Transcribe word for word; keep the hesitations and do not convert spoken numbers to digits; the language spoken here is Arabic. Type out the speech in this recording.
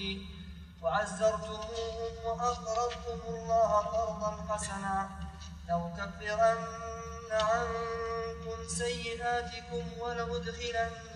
ورسله وعزرتموهم وأقرضتم الله قرضا حسنا لأكفرن عنكم سيئاتكم ولأدخلن